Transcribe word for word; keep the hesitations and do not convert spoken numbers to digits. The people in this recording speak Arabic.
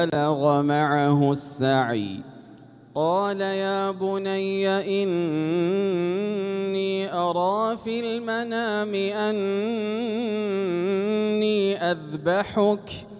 بلغ معه السعي قال يا بني إني أرى في المنام أني أذبحك